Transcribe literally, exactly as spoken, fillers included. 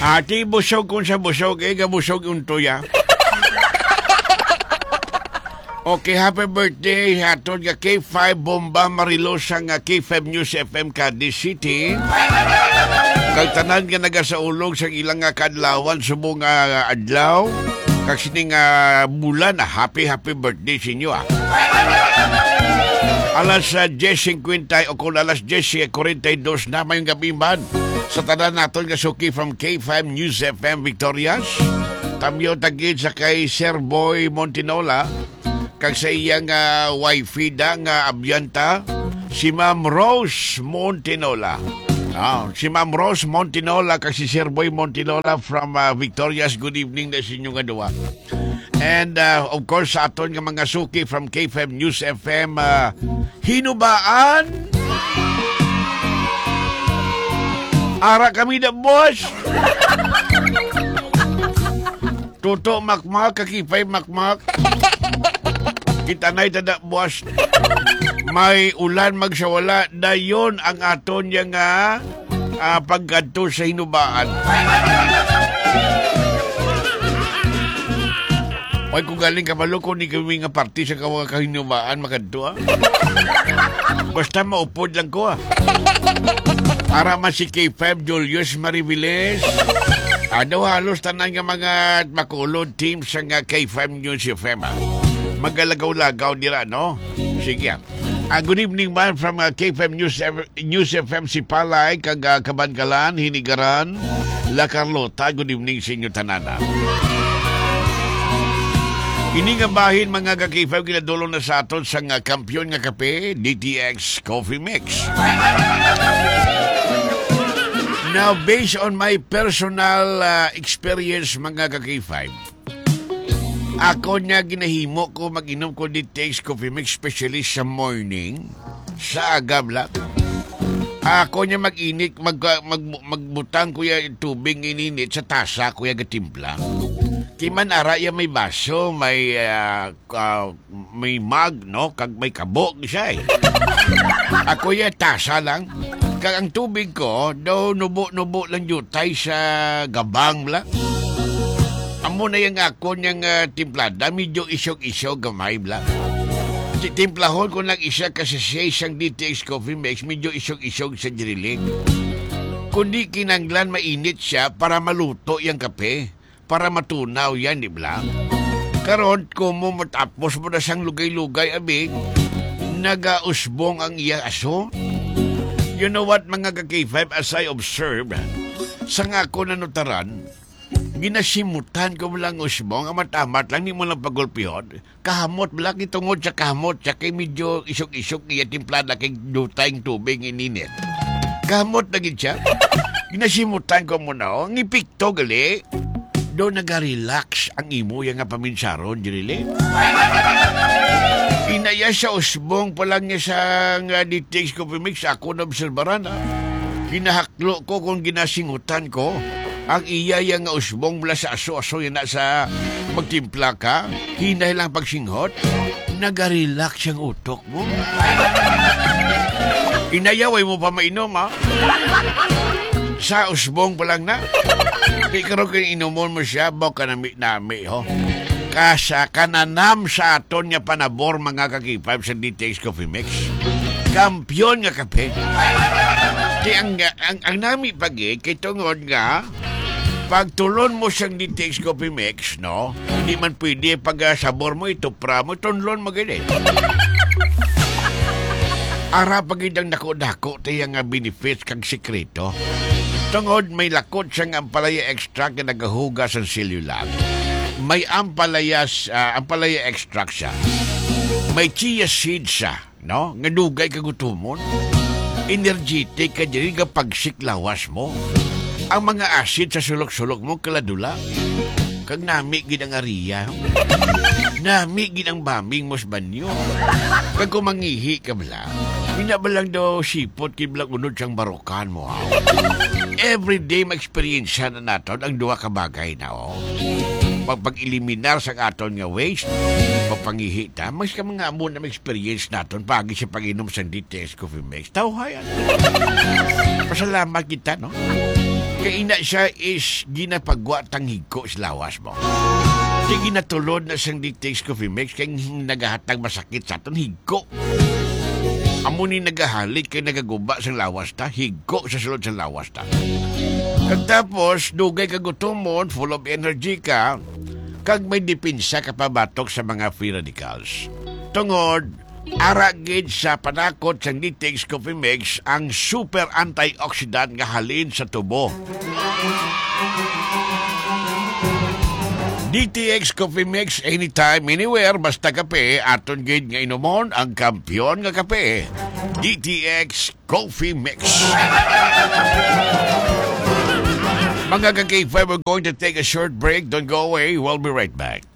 Ati busog kung sa busog, eh, gabusog yung tuya. Okay, happy birthday, hatod nga K five Bomba Marilosa nga K five News F M Cadiz City. Kag tanan nga naga sa ulog sa ilang nga kadlawan subong nga adlaw. Kag sining nga bulan, happy happy birthday sa inyo ah. Alas uh, ten fifty o kung alas ten forty-two na mayong gabi man sa tanan naton nga suki from K five News F M Victorias. Tamyo tagid sa kay Sir Boy Montinola. Kag sa iyang uh, wifi da nga abyanta, si Ma'am Rose Montinola. Oh, si Ma'am Rose Montinola kag si Sir Boy Montinola from uh, Victorias. Good evening na sa inyong adua. And uh, of course sa aton nga mga suki from K five News F M, uh, hinubaan. Ara kami na boss. Tuto makmak kakipay makmak. Kita na'y tada, boss. May ulan magsawala. Dayon ang aton yung nga uh, pagganto sa hinubaan. Ay, kung galing ka malo, kung ni kami nga party sa kawaga kahinubaan, maganto, ah. Basta maupod lang ko, ah. Para man si K five Julius Mariviles. Ano, halos tanan nga mga makulod team sa nga K five News F M, ah. Magalagaw-lagaw nila, no? Sige. Uh, good evening man from uh, K five News, F- News F M si Palay, kag uh, Kabangalan, Hinigaran, La Carlota. Good evening sa inyo tanana. Ini nga bahin mga ka-K five kinadulong na sa aton sa nga kampiyon nga kape, D T X Coffee Mix. Now, based on my personal uh, experience mga ka-K five, ako niya ginahimo ko mag-inom ko D T X Coffee Mix, especially sa morning, sa agabla. Ako niya mag-init, mag, mag, magbutang ko yung tubig ininit sa tasa ko yung gatimpla. Kiman ara ya may baso, may uh, uh, may mug, no? Kag may kabok siya eh. Ako yung tasa lang. Kag ang tubig ko, daw nubo-nubo lang jutay sa gabang lang. Amo na yung ako niyang uh, timplada, medyo isyog-isyog gamay bla. Timplahon ko lang isa kasi siya isang D T X Coffee Mix, medyo isyog-isyog sa diriling. Kundi kinanglan mainit siya para maluto yung kape, para matunaw yan, di bla. Karon, kung mo matapos mo na siyang lugay-lugay, abig, nagausbong ang iya aso. You know what, mga ka-K five, as I observe, sa nga ako nanutaran, ginasimutan ko lang usbong, amat-amat lang, ni mo lang pagulpihon. Kahamot, malaki tungod sa kahamot, sa kay medyo isok-isok niya timplada kay dutayng tubig ininit. Kahamot na gid siya. Ginasimutan ko muna, oh, ngipikto gali. Doon naga-relax ang imo yung nga paminsaron, dirili. Inaya sa usbong pa lang niya sa uh, D T X Coffee Mix, ako na obserbaran, ah. Hinahaklo ko kung ginasingutan ko ang iya yang usbong mula sa aso-aso yan na sa magtimpla ka, hinay lang pagsinghot, naga-relax ang utok mo. Inayaway mo pa mainom, ha? Sa usbong pa lang na. Ikaw kung inumon mo siya, baw ka nami-nami, ho? Kasa kananam sa aton nga panabor mga ka-K five sa D T X Coffee Mix. Kampyon nga kape. Di ang, ang, ang nami pagi, kay tungod nga, pagtulon mo siyang D T X Coffee Mix, no? Hindi man pwede pag uh, sabor mo ito, pra mo, tunlon mo ganit. Ara pagidang dako-dako tayo nga benefits kag sekreto. Tungod may lakot siyang ampalaya extract na nagahugas ang cellular. May ampalaya, uh, ampalaya extract siya. May chia seeds siya, no? Nga dugay kagutumon. Energetic ka dyan nga pagsiklawas mo. Ang mga acid sa sulok-sulok mo kaladula. Kag nami gid ang ariya. Nami gid ang baming mos banyo. Kag kumangihi ka bala. Binabalang daw sipot kiblang unod siyang barokan mo. Ha? Everyday ma-experience na naton ang duwa ka bagay na, oh. Pag-eliminar sa aton nga waste, pagpangihi ta, mas ka mga amo na ma-experience naton pagi sa pag-inom sa D T S Coffee Mix. Tawhayan. Pasalamat kita, no? Kaya ina siya is ginapagwa tang higko sa lawas mo. Di ginatulod na siyang D-Tex Coffee Mix kaya nagahatag masakit sa aton higko. Amo ni nagahalik kay nagaguba sa lawas ta, higko sa sulod sa lawas ta. Kag tapos, dugay kagutomon, full of energy ka, kag may dipinsa ka pabatok sa mga free radicals. Tungod, aragid sa panakot sa D-Tex Coffee Mix ang super antioxidant nga halin sa tubo. D T X Coffee Mix anytime, anywhere, basta kape, aton gid nga inomon ang kampyon nga kape. D T X Coffee Mix. Mga ka-K five, we're going to take a short break. Don't go away. We'll be right back.